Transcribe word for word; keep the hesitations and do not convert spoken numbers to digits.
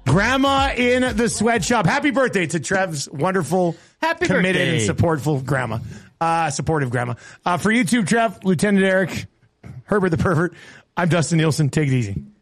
Grandma in the sweatshop. Happy birthday to Trev's wonderful, Happy committed birthday. and supportful grandma. Uh, supportive grandma. Uh, for YouTube, Trev, Lieutenant Eric, Herbert the Pervert, I'm Dustin Nielsen. Take it easy.